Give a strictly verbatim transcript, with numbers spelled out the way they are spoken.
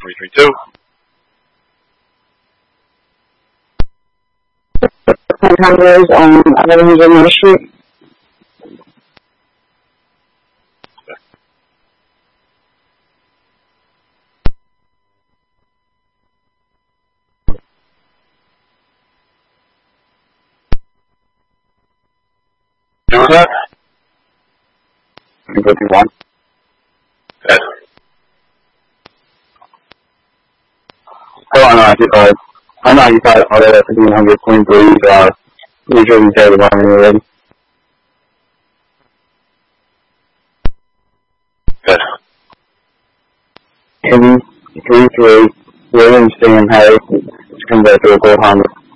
three three two. one hundred on eleven hundred Main Street. Who was that? three fifty-one. Okay. Oh, I know, I did, uh, I know you got all that at fifteen hundred Queen Breeze, uh, New Jersey State Department already. Good. Kenny, three three, William Stan Harris, comes back to a gold Honda.